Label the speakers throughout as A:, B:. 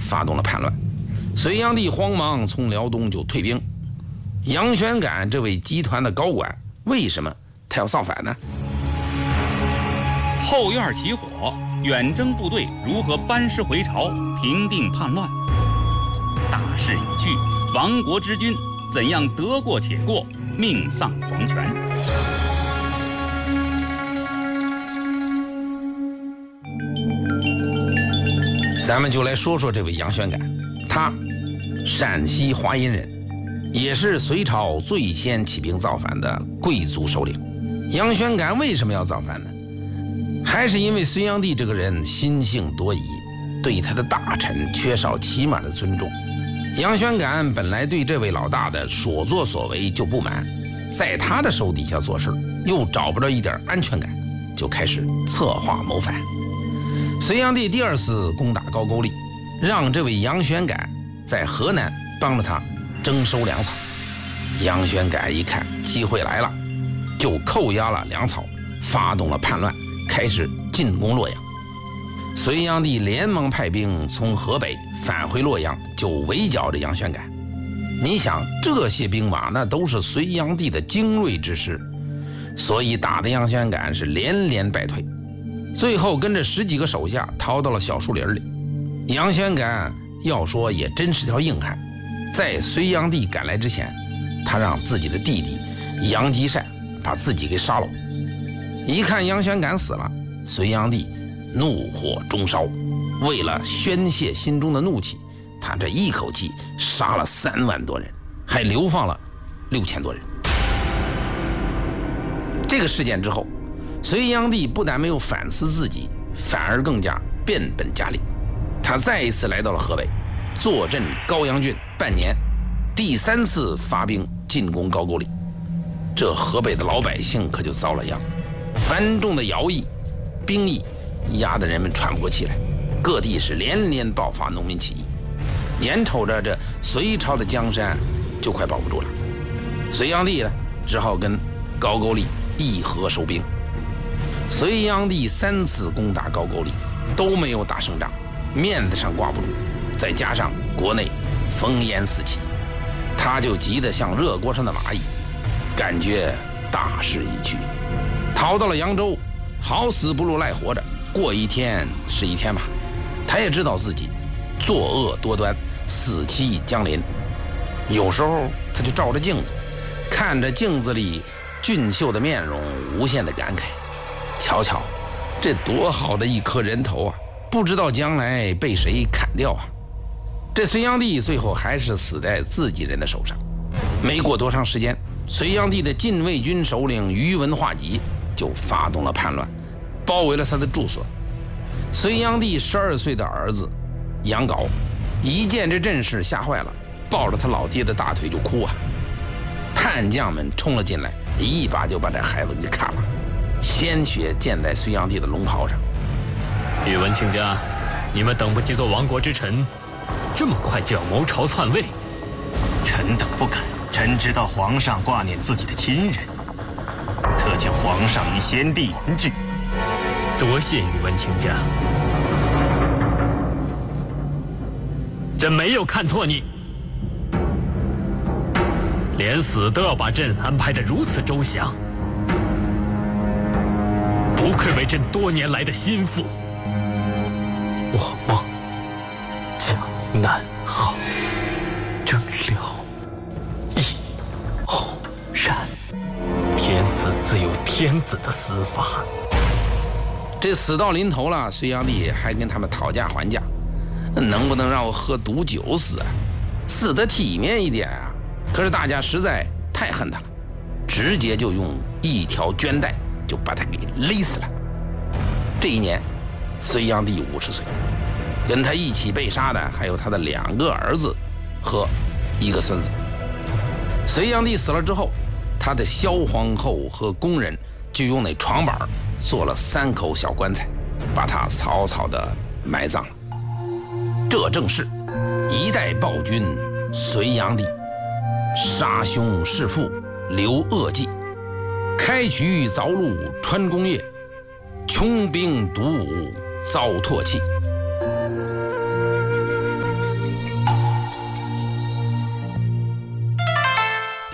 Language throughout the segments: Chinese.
A: 发动了叛乱。隋炀帝慌忙从辽东就退兵。杨玄感这位集团的高管，为什么他要造反呢？
B: 后院起火，远征部队如何班师回朝，平定叛乱？大势已去，亡国之君怎样得过且过，命丧黄泉？
A: 咱们就来说说这位杨玄感，他陕西华阴人，也是隋朝最先起兵造反的贵族首领。杨玄感为什么要造反呢？还是因为隋炀帝这个人心性多疑，对他的大臣缺少起码的尊重。杨玄感本来对这位老大的所作所为就不满，在他的手底下做事又找不着一点安全感，就开始策划谋反。隋炀帝第二次攻打高句丽，让这位杨玄感在河南帮着他征收粮草。杨玄感一看机会来了，就扣押了粮草，发动了叛乱，开始进攻洛阳。隋炀帝连忙派兵从河北返回洛阳，就围剿着杨玄感。你想，这些兵马那都是隋炀帝的精锐之师，所以打的杨玄感是连连败退，最后跟着10几个手下逃到了小树林里。杨玄感要说也真是条硬汉，在隋炀帝赶来之前，他让自己的弟弟杨吉善把自己给杀了。一看杨玄感死了，隋炀帝怒火中烧，为了宣泄心中的怒气，他这一口气杀了3万多人，还流放了6000多人。这个事件之后，隋炀帝不但没有反思自己，反而更加变本加厉。他再一次来到了河北，坐镇高阳郡半年，第3次发兵进攻高句丽。这河北的老百姓可就遭了殃，繁重的徭役、兵役压得人们喘不过气来，各地是连连爆发农民起义。眼瞅着这隋朝的江山就快保不住了，隋炀帝呢只好跟高句丽议和收兵。隋炀帝3次攻打高句丽都没有打胜仗，面子上挂不住，再加上国内烽烟四起，他就急得像热锅上的蚂蚁，感觉大势已去，逃到了扬州，好死不如赖活着，过一天是一天吧。他也知道自己作恶多端，死期将临。有时候他就照着镜子，看着镜子里俊秀的面容，无限的感慨，瞧瞧这多好的一颗人头啊，不知道将来被谁砍掉啊。这隋炀帝最后还是死在自己人的手上。没过多长时间，隋炀帝的禁卫军首领宇文化及就发动了叛乱，包围了他的住所。隋炀帝12岁的儿子杨镐一见这阵势吓坏了，抱着他老爹的大腿就哭啊。叛将们冲了进来，一把就把这孩子给砍了，鲜血溅在隋炀帝的龙袍上。
C: 宇文卿家，你们等不及做亡国之臣，这么快就要谋朝篡位？
D: 臣等不敢，臣知道皇上挂念自己的亲人，特请皇上与先帝团聚。
C: 多谢宇文卿家，朕没有看错你，连死都要把朕安排得如此周详，不愧为朕多年来的心腹。
E: 我梦江南好，征辽义后然。天子自有天子的死法。
A: 这死到临头了，隋炀帝还跟他们讨价还价，能不能让我喝毒酒死啊？死得体面一点啊！可是大家实在太恨他了，直接就用一条绢带就把他给勒死了。这一年，隋炀帝50岁，跟他一起被杀的还有他的2个儿子和1个孙子。隋炀帝死了之后，他的萧皇后和宫人就用那床板做了3口小棺材，把他草草的埋葬了。这正是一代暴君隋炀帝，杀兄弑父留恶迹，开渠凿路穿功业，穷兵黩武遭唾弃。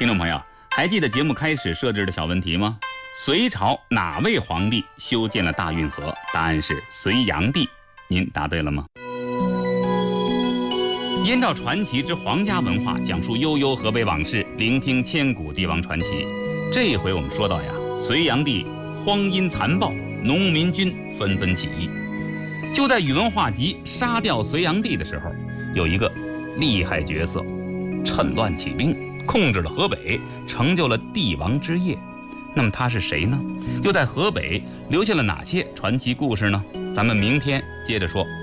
B: 听众朋友，还记得节目开始设置的小问题吗？隋朝哪位皇帝修建了大运河？答案是隋炀帝。您答对了吗？燕赵传奇之皇家文化，讲述悠悠河北往事，聆听千古帝王传奇。这一回我们说到呀，隋炀帝荒淫残暴，农民军纷纷起义。就在宇文化及杀掉隋炀帝的时候，有一个厉害角色趁乱起兵，控制了河北，成就了帝王之业。那么他是谁呢？又在河北留下了哪些传奇故事呢？咱们明天接着说。